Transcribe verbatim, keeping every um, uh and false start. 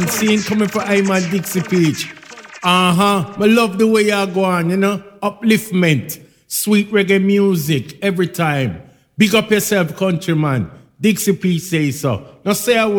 Scene coming for I man Dixie Peach. Uh-huh. I love the way you go on, you know. Upliftment. Sweet reggae music every time. Big up yourself, countryman. Dixie Peach say so. Now say a word.